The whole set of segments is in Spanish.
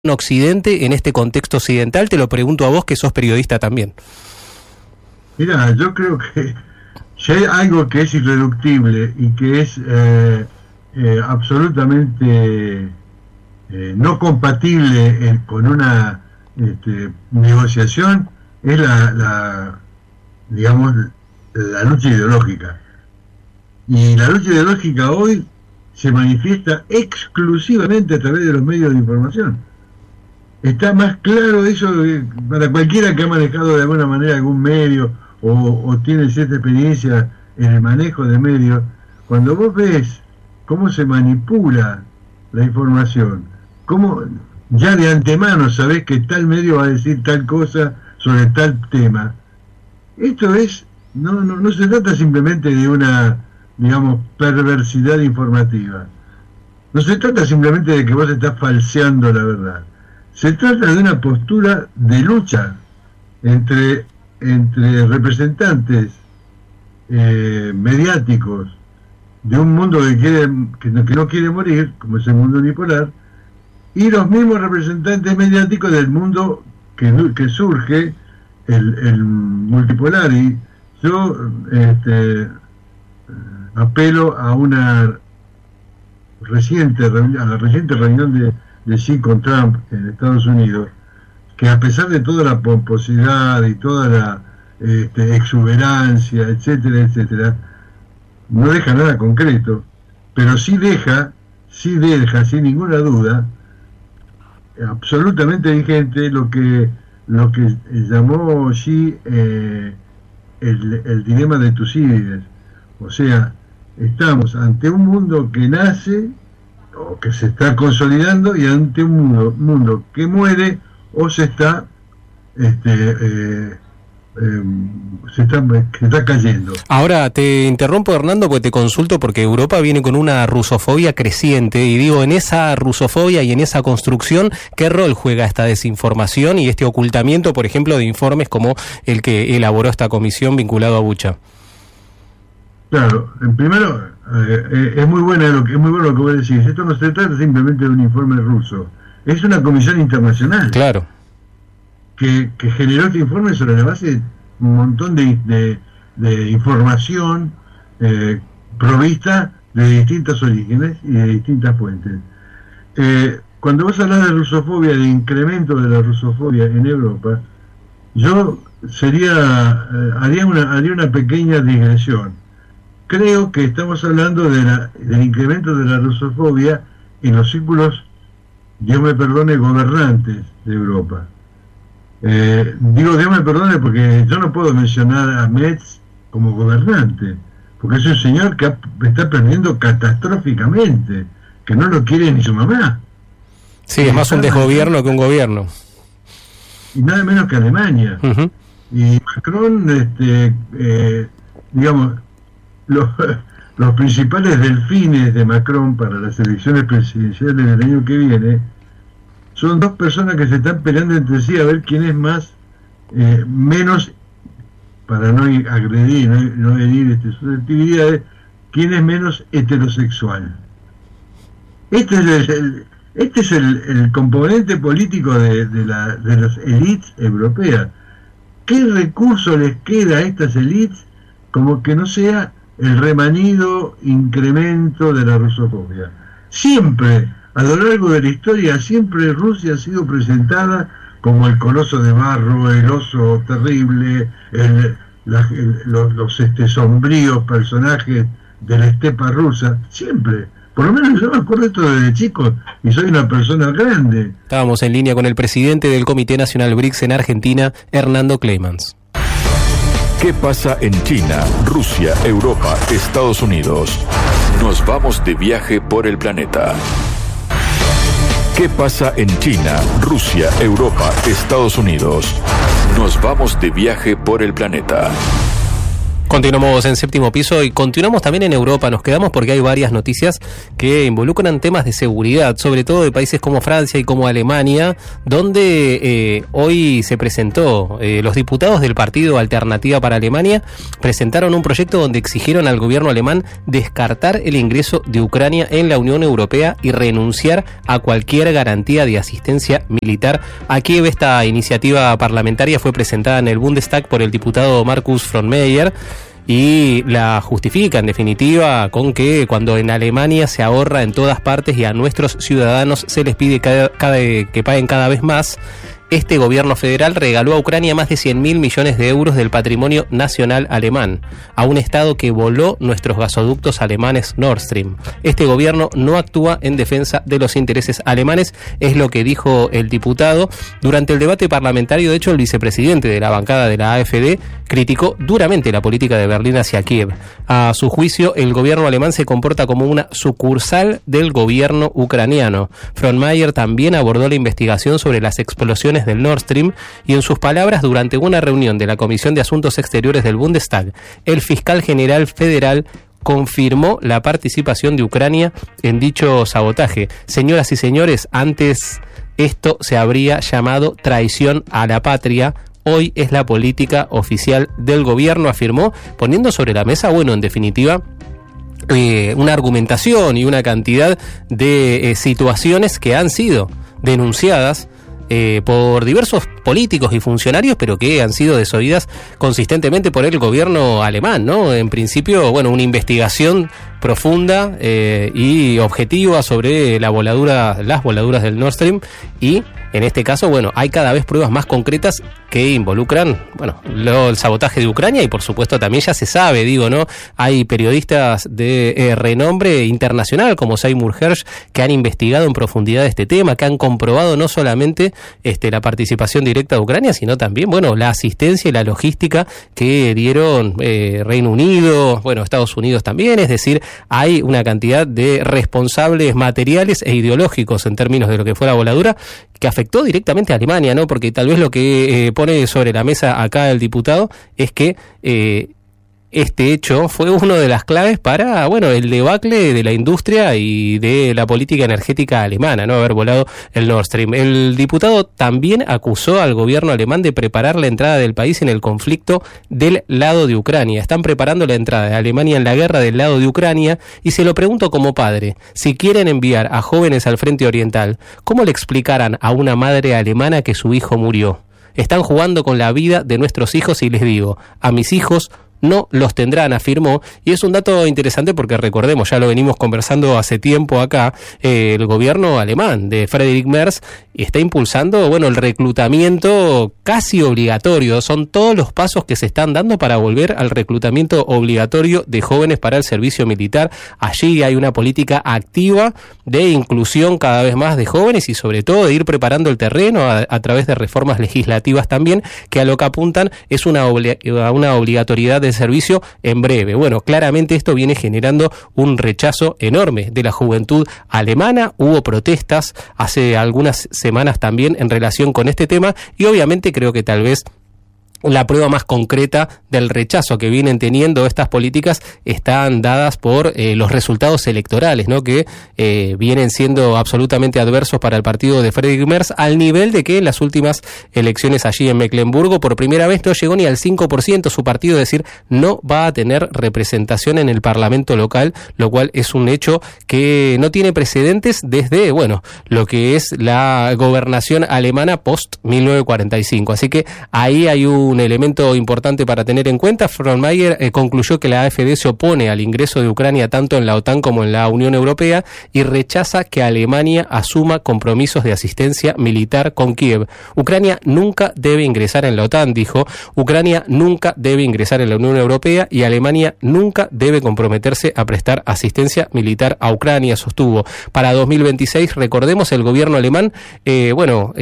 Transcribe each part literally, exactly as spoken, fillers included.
en Occidente en este contexto occidental? Te lo pregunto a vos, que sos periodista también. Mira, yo creo que si hay algo que es irreductible y que es eh, eh, absolutamente eh, no compatible eh, con una este, negociación, es la, la, digamos, la lucha ideológica. Y la lucha ideológica hoy se manifiesta exclusivamente a través de los medios de información. Está más claro eso para cualquiera que ha manejado de alguna manera algún medio o, o tiene cierta experiencia en el manejo de medios. Cuando vos ves cómo se manipula la información, cómo ya de antemano sabés que tal medio va a decir tal cosa sobre tal tema, esto es, no, no, no se trata simplemente de una, digamos, perversidad informativa. No se trata simplemente de que vos estás falseando la verdad. Se trata de una postura de lucha entre, entre representantes eh, mediáticos de un mundo que, quiere, que, no, que no quiere morir, como es el mundo unipolar, y los mismos representantes mediáticos del mundo que, que surge, el, el multipolar. Y yo este, apelo a una reciente a la reciente reunión de de Xi con Trump en Estados Unidos, que a pesar de toda la pomposidad y toda la este, exuberancia, etcétera, etcétera, no deja nada concreto, pero sí deja, sí deja, sin ninguna duda, absolutamente vigente lo que lo que llamó Xi eh, el, el dilema de Tucídides. O sea, estamos ante un mundo que nace o que se está consolidando y ante un mundo, mundo que muere o se está este eh, eh, se está se está cayendo. Ahora te interrumpo, Hernando, porque te consulto, porque Europa viene con una rusofobia creciente, y digo, en esa rusofobia y en esa construcción, ¿qué rol juega esta desinformación y este ocultamiento, por ejemplo, de informes como el que elaboró esta comisión vinculado a Bucha? Claro, en primero, eh, eh, es muy buena lo que es muy bueno lo que vos decís. Esto no se trata simplemente de un informe ruso, es una comisión internacional. Claro. Que, que generó este informe sobre la base de un montón de, de, de información eh, provista de distintos orígenes y de distintas fuentes. Eh, cuando vos hablas de rusofobia, de incremento de la rusofobia en Europa, yo sería eh, haría una haría una pequeña digresión. Creo que estamos hablando de la, del incremento de la rusofobia en los círculos, Dios me perdone, gobernantes de Europa. Eh, digo Dios me perdone porque yo no puedo mencionar a Metz como gobernante, porque es un señor que ha, está perdiendo catastróficamente, que no lo quiere ni su mamá. Sí, es más un desgobierno que un gobierno. Y nada menos que Alemania. Uh-huh. Y Macron, este, eh, digamos, Los, los principales delfines de Macron para las elecciones presidenciales del año que viene son dos personas que se están peleando entre sí a ver quién es más, eh, menos, para no agredir, no, no herir este, susceptibilidades, quién es menos heterosexual. Este es el, el, este es el, el componente político de, de, la, de las élites europeas. ¿Qué recurso les queda a estas élites como que no sea el remanido incremento de la rusofobia? Siempre, a lo largo de la historia, siempre Rusia ha sido presentada como el coloso de barro, el oso terrible, el, la, el, los, los este, sombríos personajes de la estepa rusa, siempre. Por lo menos yo me acuerdo esto desde chico, y soy una persona grande. Estábamos en línea con el presidente del Comité Nacional BRICS en Argentina, Hernando Cleymans. ¿Qué pasa en China, Rusia, Europa, Estados Unidos? Nos vamos de viaje por el planeta. ¿Qué pasa en China, Rusia, Europa, Estados Unidos? Nos vamos de viaje por el planeta. Continuamos en Séptimo Piso y continuamos también en Europa. Nos quedamos porque hay varias noticias que involucran temas de seguridad, sobre todo de países como Francia y como Alemania, donde eh, hoy se presentó, eh, los diputados del Partido Alternativa para Alemania presentaron un proyecto donde exigieron al gobierno alemán descartar el ingreso de Ucrania en la Unión Europea y renunciar a cualquier garantía de asistencia militar a Kiev. Esta iniciativa parlamentaria fue presentada en el Bundestag por el diputado Markus Frohnmayer y la justifica en definitiva con que cuando en Alemania se ahorra en todas partes y a nuestros ciudadanos se les pide cada, cada, que paguen cada vez más, este gobierno federal regaló a Ucrania más de cien mil millones de euros del patrimonio nacional alemán, a un estado que voló nuestros gasoductos alemanes Nord Stream. Este gobierno no actúa en defensa de los intereses alemanes, es lo que dijo el diputado. Durante el debate parlamentario, de hecho, el vicepresidente de la bancada de la A F D criticó duramente la política de Berlín hacia Kiev. A su juicio, el gobierno alemán se comporta como una sucursal del gobierno ucraniano. Frohnmayer también abordó la investigación sobre las explosiones del Nord Stream y, en sus palabras, durante una reunión de la Comisión de Asuntos Exteriores del Bundestag, el fiscal general federal confirmó la participación de Ucrania en dicho sabotaje. Señoras y señores, antes esto se habría llamado traición a la patria. Hoy es la política oficial del gobierno, afirmó, poniendo sobre la mesa, bueno, en definitiva, eh, una argumentación y una cantidad de eh, situaciones que han sido denunciadas Eh, por diversos políticos y funcionarios, pero que han sido desoídas consistentemente por el gobierno alemán, ¿no? En principio, bueno, una investigación profunda eh, y objetiva sobre la voladura, las voladuras del Nord Stream, y en este caso, bueno, hay cada vez pruebas más concretas que involucran, bueno, lo, el sabotaje de Ucrania, y por supuesto también ya se sabe, digo, ¿no? Hay periodistas de eh, renombre internacional como Seymour Hersh que han investigado en profundidad este tema, que han comprobado no solamente este, la participación directa de Ucrania, sino también, bueno, la asistencia y la logística que dieron eh, Reino Unido, bueno, Estados Unidos también, es decir, hay una cantidad de responsables materiales e ideológicos en términos de lo que fue la voladura que afectó directamente a Alemania, ¿no? Porque tal vez lo que eh, pone sobre la mesa acá el diputado es que eh, este hecho fue una de las claves para, bueno, el debacle de la industria y de la política energética alemana, ¿no? Haber volado el Nord Stream. El diputado también acusó al gobierno alemán de preparar la entrada del país en el conflicto del lado de Ucrania. Están preparando la entrada de Alemania en la guerra del lado de Ucrania, y se lo pregunto como padre, si quieren enviar a jóvenes al frente oriental, ¿cómo le explicarán a una madre alemana que su hijo murió? Están jugando con la vida de nuestros hijos y les digo, a mis hijos no los tendrán, afirmó. Y es un dato interesante porque recordemos, ya lo venimos conversando hace tiempo acá, eh, el gobierno alemán de Friedrich Merz está impulsando, bueno, el reclutamiento casi obligatorio. Son todos los pasos que se están dando para volver al reclutamiento obligatorio de jóvenes para el servicio militar. Allí hay una política activa de inclusión cada vez más de jóvenes y sobre todo de ir preparando el terreno a, a través de reformas legislativas también, que a lo que apuntan es una, obli- una obligatoriedad de servicio en breve. Bueno, claramente esto viene generando un rechazo enorme de la juventud alemana. Hubo protestas hace algunas semanas también en relación con este tema, y obviamente creo que tal vez la prueba más concreta del rechazo que vienen teniendo estas políticas están dadas por eh, los resultados electorales, ¿no? Que eh, vienen siendo absolutamente adversos para el partido de Friedrich Merz, al nivel de que en las últimas elecciones allí en Mecklemburgo por primera vez no llegó ni al cinco por ciento su partido, es decir, no va a tener representación en el parlamento local, lo cual es un hecho que no tiene precedentes desde, bueno, lo que es la gobernación alemana post mil novecientos cuarenta y cinco. Así que ahí hay un un elemento importante para tener en cuenta. Frohnmayer eh, concluyó que la A F D se opone al ingreso de Ucrania tanto en la OTAN como en la Unión Europea y rechaza que Alemania asuma compromisos de asistencia militar con Kiev. Ucrania nunca debe ingresar en la OTAN, dijo. Ucrania nunca debe ingresar en la Unión Europea y Alemania nunca debe comprometerse a prestar asistencia militar a Ucrania, sostuvo. Para dos mil veintiséis, recordemos, el gobierno alemán, eh, bueno, eh,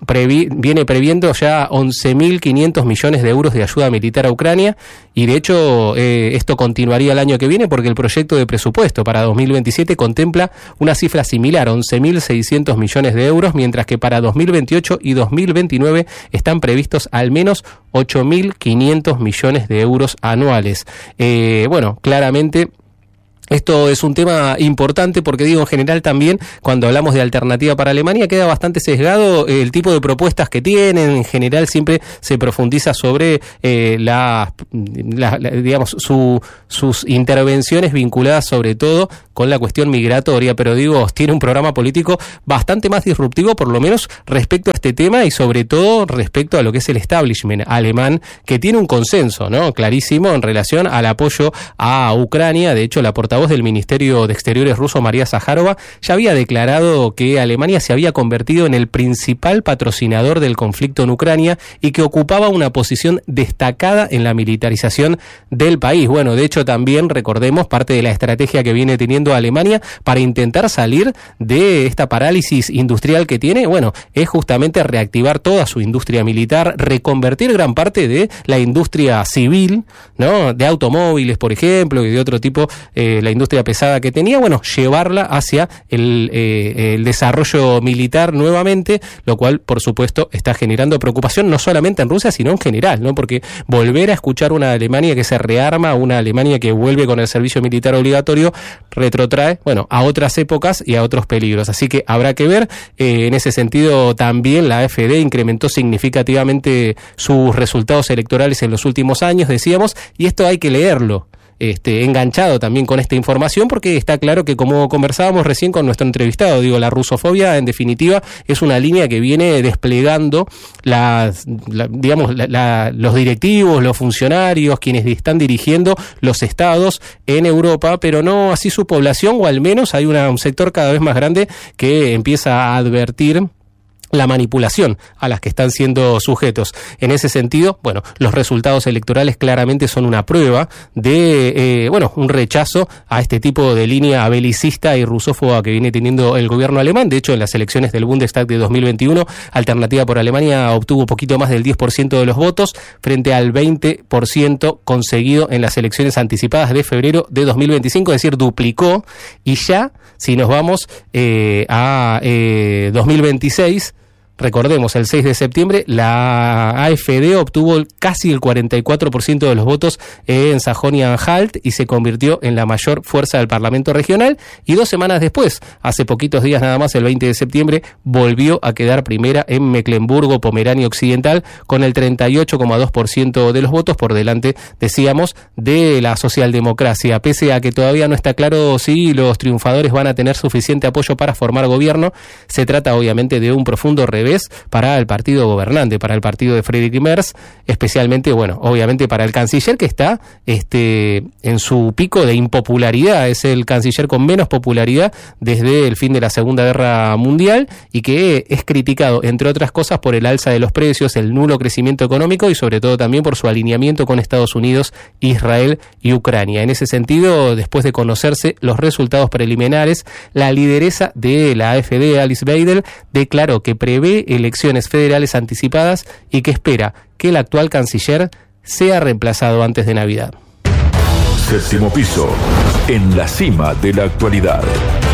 previ, viene previendo ya once mil quinientos millones de euros de ayuda militar a Ucrania, y de hecho eh, esto continuaría el año que viene porque el proyecto de presupuesto para dos mil veintisiete contempla una cifra similar, once mil seiscientos millones de euros, mientras que para dos mil veintiocho y dos mil veintinueve están previstos al menos ocho mil quinientos millones de euros anuales. Eh, bueno, claramente esto es un tema importante porque, digo, en general también cuando hablamos de alternativa para Alemania queda bastante sesgado el tipo de propuestas que tienen. En general siempre se profundiza sobre eh, la, la, la, digamos, su, sus intervenciones vinculadas sobre todo con la cuestión migratoria, pero digo, tiene un programa político bastante más disruptivo, por lo menos respecto a este tema y sobre todo respecto a lo que es el establishment alemán, que tiene un consenso, ¿no?, clarísimo en relación al apoyo a Ucrania. De hecho, la portavoz del Ministerio de Exteriores ruso, María Zaharova, ya había declarado que Alemania se había convertido en el principal patrocinador del conflicto en Ucrania y que ocupaba una posición destacada en la militarización del país. Bueno, de hecho también recordemos parte de la estrategia que viene teniendo Alemania para intentar salir de esta parálisis industrial que tiene, bueno, es justamente reactivar toda su industria militar, reconvertir gran parte de la industria civil, ¿no?, de automóviles, por ejemplo, y de otro tipo, eh, la industria pesada que tenía, bueno, llevarla hacia el, eh, el desarrollo militar nuevamente, lo cual, por supuesto, está generando preocupación no solamente en Rusia, sino en general, ¿no?, porque volver a escuchar una Alemania que se rearma, una Alemania que vuelve con el servicio militar obligatorio, retrotrae, bueno, a otras épocas y a otros peligros. Así que habrá que ver. Eh, en ese sentido, también la AfD incrementó significativamente sus resultados electorales en los últimos años, decíamos, y esto hay que leerlo Este, enganchado también con esta información, porque está claro que, como conversábamos recién con nuestro entrevistado, digo, la rusofobia en definitiva es una línea que viene desplegando las, la, digamos, la, la, los directivos, los funcionarios, quienes están dirigiendo los estados en Europa, pero no así su población, o al menos hay una, un sector cada vez más grande que empieza a advertir la manipulación a las que están siendo sujetos. En ese sentido, bueno, los resultados electorales claramente son una prueba de, eh, bueno, un rechazo a este tipo de línea belicista y rusófoba que viene teniendo el gobierno alemán. De hecho, en las elecciones del Bundestag de dos mil veintiuno, Alternativa por Alemania obtuvo poquito más del diez por ciento de los votos frente al veinte por ciento conseguido en las elecciones anticipadas de febrero de dos mil veinticinco, es decir, duplicó. Y ya, si nos vamos eh, a eh, dos mil veintiséis, recordemos, el seis de septiembre, la AfD obtuvo casi el cuarenta y cuatro por ciento de los votos en Sajonia-Anhalt y se convirtió en la mayor fuerza del Parlamento regional. Y dos semanas después, hace poquitos días nada más, el veinte de septiembre, volvió a quedar primera en Mecklemburgo-Pomerania Occidental con el treinta y ocho coma dos por ciento de los votos, por delante, decíamos, de la socialdemocracia. Pese a que todavía no está claro si los triunfadores van a tener suficiente apoyo para formar gobierno, se trata obviamente de un profundo revés para el partido gobernante, para el partido de Friedrich Merz, especialmente, bueno, obviamente para el canciller, que está este, en su pico de impopularidad. Es el canciller con menos popularidad desde el fin de la Segunda Guerra Mundial y que es criticado, entre otras cosas, por el alza de los precios, el nulo crecimiento económico y sobre todo también por su alineamiento con Estados Unidos, Israel y Ucrania. En ese sentido, después de conocerse los resultados preliminares, la lideresa de la AfD, Alice Weidel, declaró que prevé elecciones federales anticipadas y que espera que el actual canciller sea reemplazado antes de Navidad. Séptimo piso, en la cima de la actualidad.